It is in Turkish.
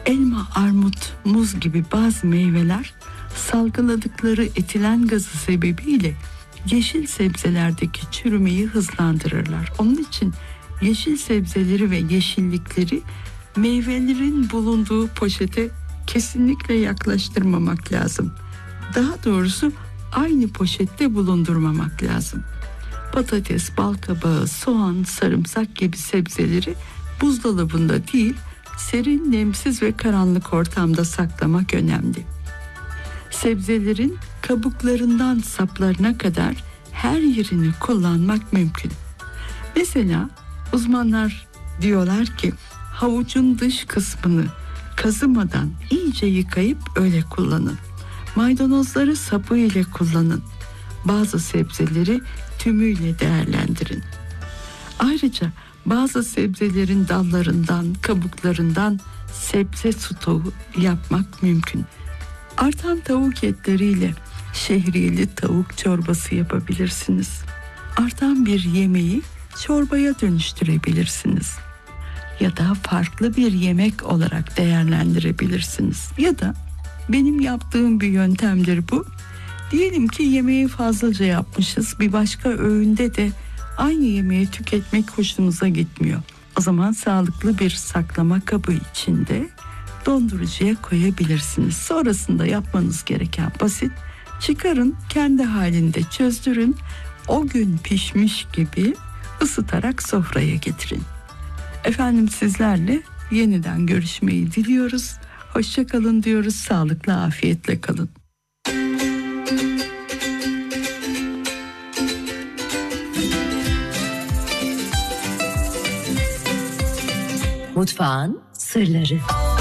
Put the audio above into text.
Elma, armut, muz gibi bazı meyveler salgıladıkları etilen gazı sebebiyle yeşil sebzelerdeki çürümeyi hızlandırırlar. Onun için yeşil sebzeleri ve yeşillikleri meyvelerin bulunduğu poşete kesinlikle yaklaştırmamak lazım. Daha doğrusu aynı poşette bulundurmamak lazım. Patates, balkabağı, soğan, sarımsak gibi sebzeleri buzdolabında değil, serin, nemsiz ve karanlık ortamda saklamak önemli. Sebzelerin kabuklarından saplarına kadar her yerini kullanmak mümkün. Mesela uzmanlar diyorlar ki havucun dış kısmını kazımadan iyice yıkayıp öyle kullanın. Maydanozları sapı ile kullanın. Bazı sebzeleri tümüyle değerlendirin. Ayrıca bazı sebzelerin dallarından, kabuklarından sebze stoğu yapmak mümkün. Artan tavuk etleriyle şehriyeli tavuk çorbası yapabilirsiniz. Artan bir yemeği çorbaya dönüştürebilirsiniz. Ya da farklı bir yemek olarak değerlendirebilirsiniz. Ya da benim yaptığım bir yöntemdir bu. Diyelim ki yemeği fazlaca yapmışız. Bir başka öğünde de aynı yemeği tüketmek hoşumuza gitmiyor. O zaman sağlıklı bir saklama kabı içinde dondurucuya koyabilirsiniz. Sonrasında yapmanız gereken basit. Çıkarın, kendi halinde çözdürün. O gün pişmiş gibi ısıtarak sofraya getirin. Efendim, sizlerle yeniden görüşmeyi diliyoruz. Hoşça kalın diyoruz. Sağlıkla, afiyetle kalın. Mutfağın sırları.